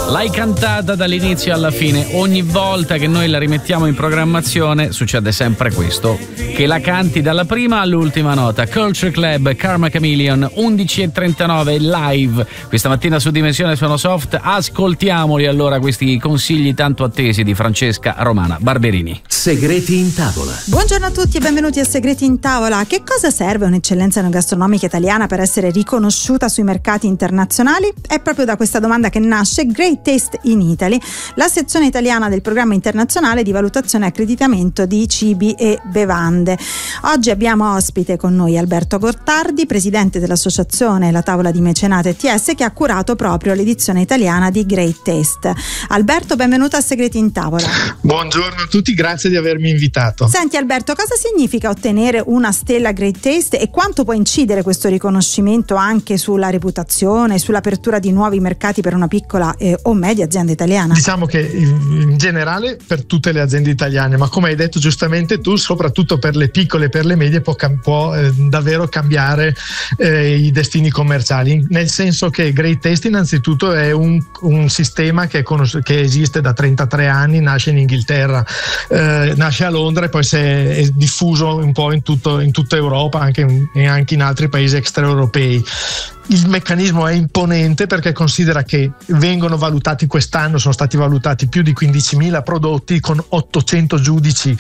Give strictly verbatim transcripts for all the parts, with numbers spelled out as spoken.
L'hai cantata dall'inizio alla fine. Ogni volta che noi la rimettiamo in programmazione succede sempre questo, che la canti dalla prima all'ultima nota. Culture Club, Karma Chameleon, undici e trentanove live questa mattina su Dimensione Suono Soft. Ascoltiamoli allora questi consigli tanto attesi di Francesca Romana Barberini. Segreti in tavola. Buongiorno a tutti e benvenuti a Segreti in tavola. A che cosa serve un'eccellenza enogastronomica italiana per essere riconosciuta sui mercati internazionali? È proprio da questa domanda che nasce Great Taste in Italy, la sezione italiana del programma internazionale di valutazione e accreditamento di cibi e bevande. Oggi abbiamo ospite con noi Alberto Gottardi, presidente dell'associazione La Tavola di Mecenate T S, che ha curato proprio l'edizione italiana di Great Taste. Alberto, benvenuto a Segreti in tavola. Buongiorno a tutti, grazie di avermi invitato. Senti Alberto, cosa significa ottenere una stella Great Taste e quanto può incidere questo riconoscimento anche sulla reputazione, sull'apertura di nuovi mercati per una piccola eh, o media azienda italiana? Diciamo che in generale per tutte le aziende italiane, ma come hai detto giustamente tu, soprattutto per le piccole e per le medie può, può eh, davvero cambiare eh, i destini commerciali, nel senso che Great Taste innanzitutto è un, un sistema che, conos- che esiste da trentatré anni, nasce in Inghilterra, eh, nasce a Londra e poi si è, è diffuso un po' in, tutto, in tutta Europa, anche in, e anche in altri paesi extraeuropei. Il meccanismo è imponente perché considera che vengono valutati quest'anno, sono stati valutati più di quindicimila prodotti con ottocento giudici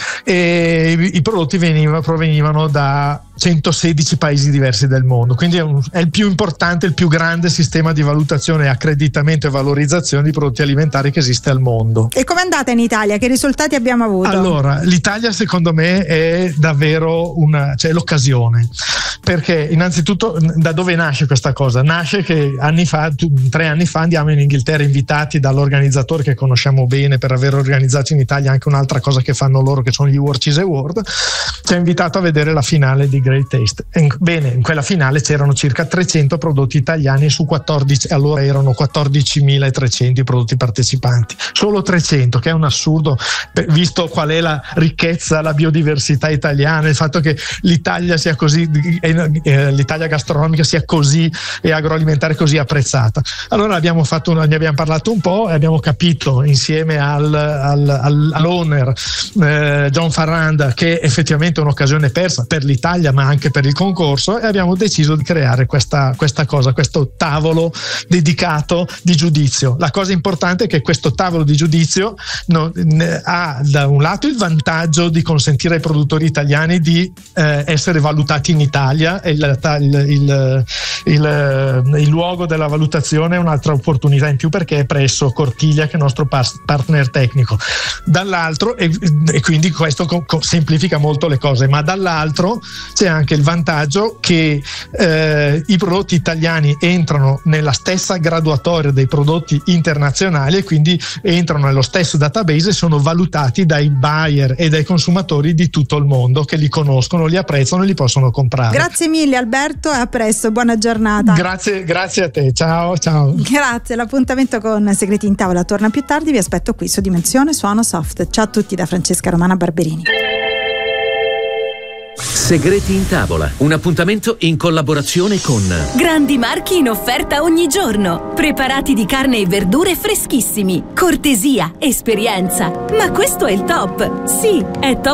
e i, i prodotti venivano, provenivano da centosedici paesi diversi del mondo, quindi è, un, è il più importante, il più grande sistema di valutazione, accreditamento e valorizzazione di prodotti alimentari che esiste al mondo. E com'è andata in Italia? Che risultati abbiamo avuto? Allora, l'Italia secondo me è davvero una, cioè l'occasione, perché innanzitutto da dove nasce questa cosa? Nasce che anni fa, tre anni fa andiamo in Inghilterra invitati dall'organizzatore che conosciamo bene per aver organizzato in Italia anche un'altra cosa che fanno loro, che sono gli World Cheese Award. Ci ha invitato a vedere la finale di Great Taste. Bene, in quella finale c'erano circa trecento prodotti italiani su quattordici, allora erano quattordicimilatrecento i prodotti partecipanti, solo trecento, che è un assurdo visto qual è la ricchezza, la biodiversità italiana, il fatto che l'Italia sia così, eh, l'Italia gastronomica sia così e agroalimentare così apprezzata. Allora abbiamo fatto una, ne abbiamo parlato un po' e abbiamo capito insieme al, al, al, all'owner eh, John Farranda che effettivamente è un'occasione persa per l'Italia ma anche per il concorso, e abbiamo deciso di creare questa, questa cosa, questo tavolo dedicato di giudizio. La cosa importante è che questo tavolo di giudizio no, ha da un lato il vantaggio di consentire ai produttori italiani di eh, essere valutati in Italia, e il, il, il, il, il luogo della valutazione è un'altra opportunità in più perché è presso Cortiglia, che è il nostro par- partner tecnico. Dall'altro, e, e quindi questo co- co- semplifica molto le cose, ma dall'altro c'è anche il vantaggio che eh, i prodotti italiani entrano nella stessa graduatoria dei prodotti internazionali e quindi entrano nello stesso database e sono valutati dai buyer e dai consumatori di tutto il mondo che li conoscono, li apprezzano e li possono comprare. Grazie mille Alberto e a presto, buona giornata. Grazie, grazie a te, ciao ciao. Grazie, l'appuntamento con Segreti in tavola torna più tardi, vi aspetto qui su Dimensione Suono Soft. Ciao a tutti da Francesca Romana Barberini. Segreti in tavola, un appuntamento in collaborazione con grandi marchi in offerta ogni giorno, preparati di carne e verdure freschissimi, cortesia, esperienza, ma questo è il top, sì, è top